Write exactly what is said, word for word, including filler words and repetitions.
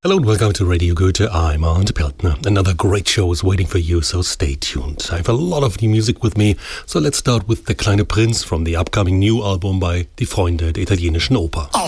Hello and welcome to Radio Goethe. I'm Arndt Peltner. Another great show is waiting for you, so stay tuned. I have a lot of new music with me, so let's start with Der kleine Prinz from the upcoming new album by Die Freunde der italienischen Oper.